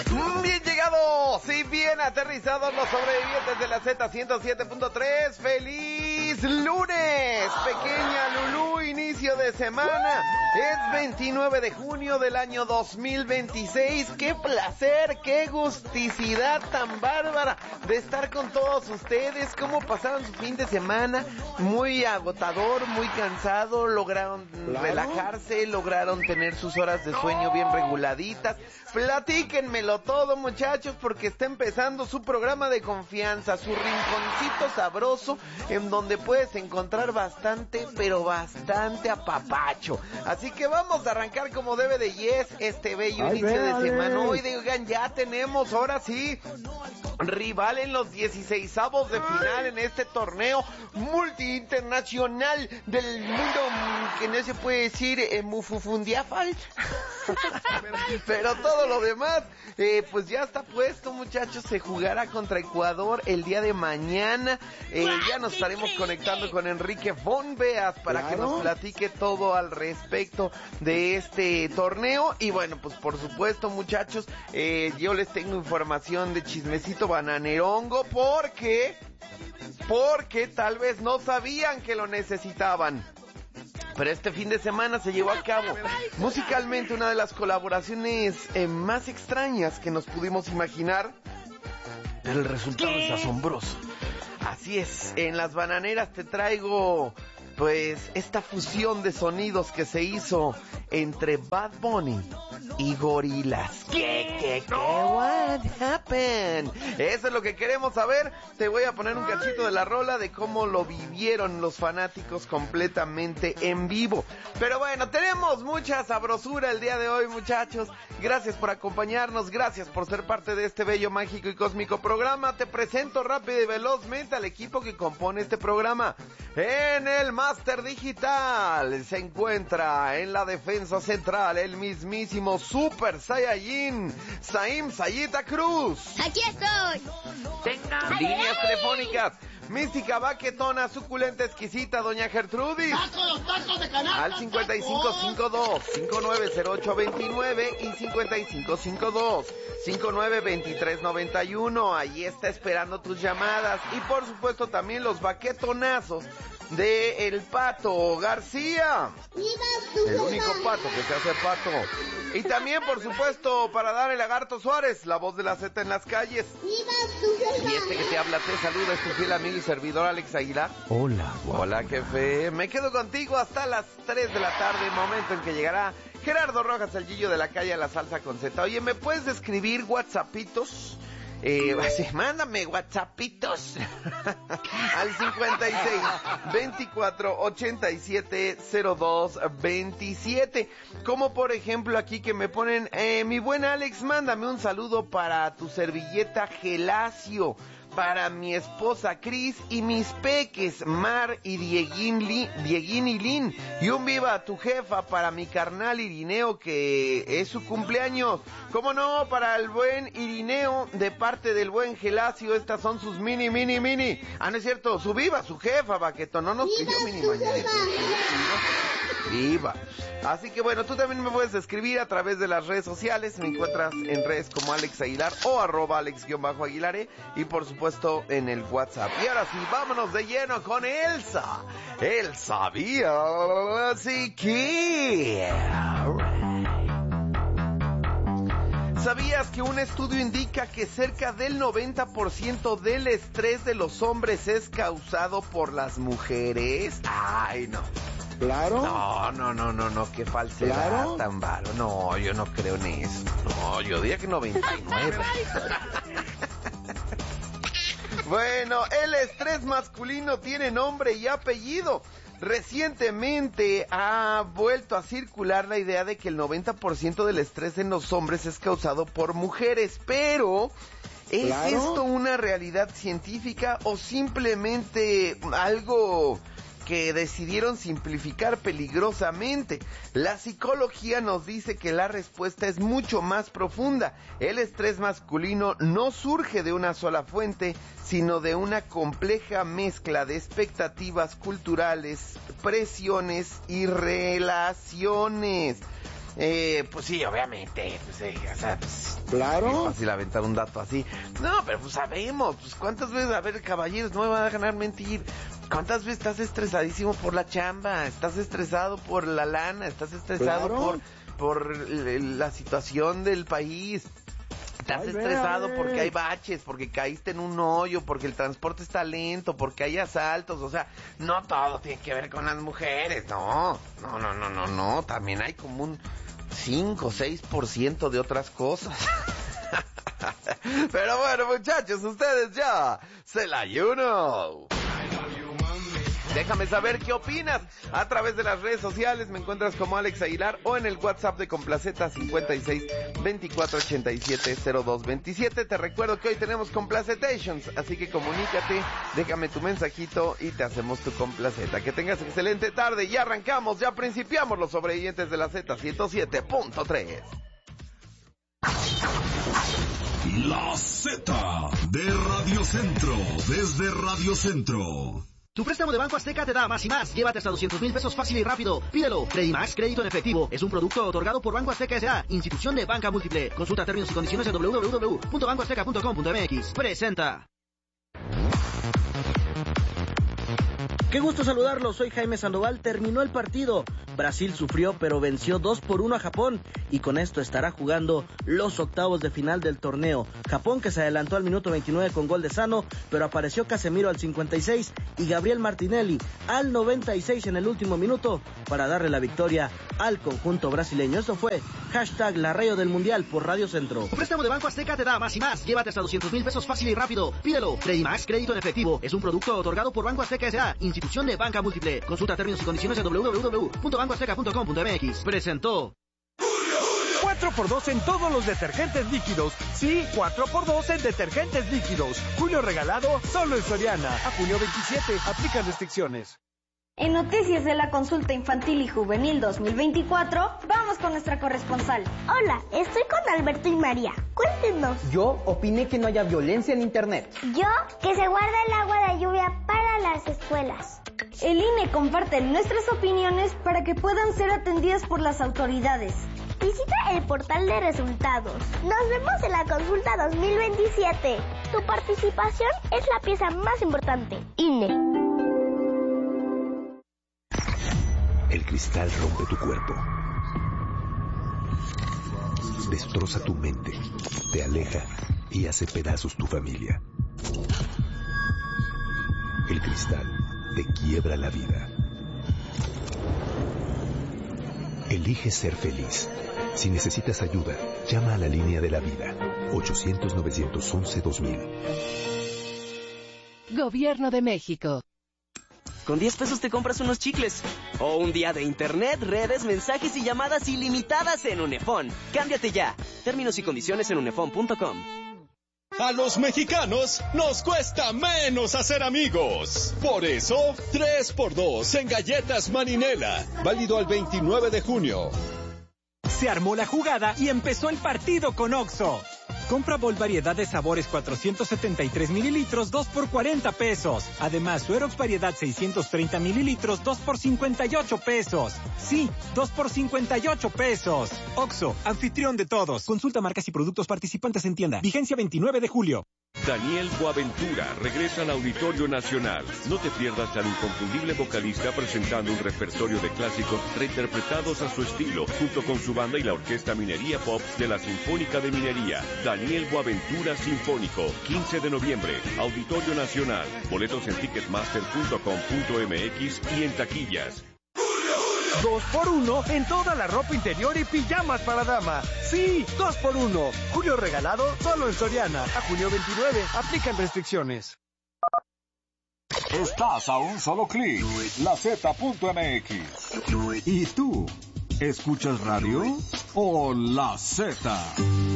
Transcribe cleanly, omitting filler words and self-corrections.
Bien llegados y bien aterrizados los sobrevivientes de la Z107.3. ¡Feliz lunes! Pequeña Lulú, inicio de semana. Es 29 de junio del año 2026. ¡Qué placer, qué gusticidad tan bárbara de estar con todos ustedes! ¿Cómo pasaron su fin de semana? Muy agotador, muy cansado. Lograron relajarse, lograron tener sus horas de sueño bien reguladitas. Platíquenmelo todo, muchachos, porque está empezando su programa de confianza, su rinconcito sabroso, en donde puedes encontrar bastante, pero bastante apapacho. Así que vamos a arrancar como debe de este bello inicio de semana. Hoy, oigan, ya tenemos, ahora sí, rival en los 16avos de final en este torneo multi-internacional del mundo, que no se puede decir mufufundiafal. Pero todo lo demás, pues ya está puesto, muchachos. Se jugará contra Ecuador el día de mañana. Ya nos estaremos conectando con Enrique Von Beas para que nos platique todo al respecto de este torneo. Y bueno, pues por supuesto, muchachos, yo les tengo información de chismecito bananerongo, porque tal vez no sabían que lo necesitaban. Pero este fin de semana se llevó a cabo musicalmente una de las colaboraciones más extrañas que nos pudimos imaginar. Pero el resultado es asombroso. Así es, en las bananeras te traigo pues esta fusión de sonidos que se hizo entre Bad Bunny y Gorillaz. ¿Qué? What happened? Eso es lo que queremos saber. Te voy a poner un cachito de la rola de cómo lo vivieron los fanáticos completamente en vivo. Pero bueno, tenemos mucha sabrosura el día de hoy, muchachos. Gracias por acompañarnos, gracias por ser parte de este bello, mágico y cósmico programa. Te presento rápido y velozmente al equipo que compone este programa. En el Máster Digital se encuentra en la defensa central el mismísimo Super Saiyajin, Saim Sayita Cruz. ¡Aquí estoy! Tengan líneas telefónicas. Mística, baquetona, suculenta, exquisita, doña Gertrudis. ¡Tacos de canasta! Al 5552-590829 y 5552-592391. Ahí está esperando tus llamadas. Y por supuesto también los baquetonazos de El Pato García. El único pato que se hace pato. Y también, por supuesto, para dar el Lagarto Suárez, la voz de la Z en las calles. Y este que te habla, te saluda, es tu fiel amigo y servidor Alex Aguilar. Hola, guapo. Hola, jefe. Me quedo contigo hasta las 3 de la tarde, momento en que llegará Gerardo Rojas, el Gillo de la calle a la salsa con Z. Oye, ¿me puedes escribir WhatsAppitos? Mándame WhatsAppitos al 56 24 87 02 27. Como por ejemplo aquí que me ponen, mi buen Alex, mándame un saludo para tu servilleta Gelacio, para mi esposa Cris y mis peques Mar y Dieguín y Lin, y un viva a tu jefa para mi carnal Irineo, que es su cumpleaños. ¿Cómo no? Para el buen Irineo de parte del buen Gelacio. Estas son sus mini. Ah, no es cierto, su viva, su jefa, Baqueto, no nos pidió mini mañanita. Viva. Así que bueno, tú también me puedes escribir a través de las redes sociales. Me encuentras en redes como Alex Aguilar o @Alex_Aguilare, y por supuesto en el WhatsApp. Y ahora sí, vámonos de lleno con Elsa. Él sabía, así que... ¿Sabías que un estudio indica que cerca del 90% del estrés de los hombres es causado por las mujeres? Ay, no. ¿Claro? No, qué falsedad. ¿Claro? Tan baro. No, yo no creo en eso. No, yo diría que 99. Bueno, el estrés masculino tiene nombre y apellido. Recientemente ha vuelto a circular la idea de que el 90% del estrés en los hombres es causado por mujeres, pero ¿es esto una realidad científica o simplemente algo que decidieron simplificar peligrosamente? La psicología nos dice que la respuesta es mucho más profunda. El estrés masculino no surge de una sola fuente, sino de una compleja mezcla de expectativas culturales, presiones y relaciones. Pues sí, obviamente, o sea, pues, Claro. es fácil aventar un dato así. No, pero pues sabemos, pues cuántas veces, a ver, caballeros, no me van a ganar mentir. ¿Cuántas veces estás estresadísimo por la chamba? ¿Estás estresado por la lana? ¿Estás estresado por la situación del país? ¿Estás estresado porque hay baches, porque caíste en un hoyo, porque el transporte está lento, porque hay asaltos? O sea, no todo tiene que ver con las mujeres, no, también hay como un 5 o 6% de otras cosas. Pero bueno, muchachos, ustedes ya se la you know. Déjame saber qué opinas a través de las redes sociales. Me encuentras como Alex Aguilar o en el WhatsApp de Complaceta 56 24 87 02 27. Te recuerdo que hoy tenemos Complacetations, así que comunícate, déjame tu mensajito y te hacemos tu Complaceta. Que tengas excelente tarde y arrancamos, ya principiamos los sobrevivientes de la Z107.3. La Z de Radio Centro, desde Radio Centro. Tu préstamo de Banco Azteca te da más y más. Llévate hasta 200,000 pesos fácil y rápido. Pídelo. Credimax, crédito en efectivo. Es un producto otorgado por Banco Azteca S.A., institución de banca múltiple. Consulta términos y condiciones en www.bancoazteca.com.mx. Presenta. Qué gusto saludarlos, soy Jaime Sandoval. Terminó el partido. Brasil sufrió pero venció 2-1 a Japón y con esto estará jugando los octavos de final del torneo. Japón, que se adelantó al minuto 29 con gol de Sano, pero apareció Casemiro al 56 y Gabriel Martinelli al 96 en el último minuto para darle la victoria al conjunto brasileño. Esto fue #LaRayo del Mundial por Radio Centro. Tu préstamo de Banco Azteca te da más y más. Llévate hasta 200,000 pesos fácil y rápido. Pídelo. Credimax, crédito en efectivo. Es un producto otorgado por Banco Azteca S.A., institución de banca múltiple. Consulta términos y condiciones en www.bancoazteca.com.mx. Presentó. 4x2 en todos los detergentes líquidos. Sí, 4x2 en detergentes líquidos. Julio regalado solo en Soriana. A junio 27. Aplican restricciones. En Noticias de la Consulta Infantil y Juvenil 2024, vamos con nuestra corresponsal. Hola, estoy con Alberto y María. Cuéntenos. Yo opiné que no haya violencia en internet. Yo, que se guarda el agua de lluvia para las escuelas. El INE comparte nuestras opiniones para que puedan ser atendidas por las autoridades. Visita el portal de resultados. Nos vemos en la consulta 2027. Tu participación es la pieza más importante. INE. El cristal rompe tu cuerpo, destroza tu mente, te aleja y hace pedazos tu familia. El cristal te quiebra la vida. Elige ser feliz. Si necesitas ayuda, llama a la línea de la vida, 800-911-2000. Gobierno de México. Con 10 pesos te compras unos chicles. O un día de internet, redes, mensajes y llamadas ilimitadas en Unefón. Cámbiate ya. Términos y condiciones en unefón.com. A los mexicanos nos cuesta menos hacer amigos. Por eso, 3x2 en galletas Marinela. Válido al 29 de junio. Se armó la jugada y empezó el partido con Oxxo. Compra Bol variedad de sabores 473 mililitros, 2 por 40 pesos. Además, Suerox variedad 630 mililitros, 2 por 58 pesos. Sí, 2 por 58 pesos. Oxxo, anfitrión de todos. Consulta marcas y productos participantes en tienda. Vigencia 29 de julio. Daniel Boaventura regresa al Auditorio Nacional. No te pierdas al inconfundible vocalista presentando un repertorio de clásicos reinterpretados a su estilo, junto con su banda y la Orquesta Minería Pop de la Sinfónica de Minería. Daniel Boaventura Sinfónico, 15 de noviembre, Auditorio Nacional. Boletos en ticketmaster.com.mx y en taquillas. 2x1 en toda la ropa interior y pijamas para dama. Sí, 2x1. Julio regalado solo en Soriana. A junio 29. Aplican restricciones. Estás a un solo clic. LaZ.mx. ¿Y tú? ¿Escuchas radio o La Z?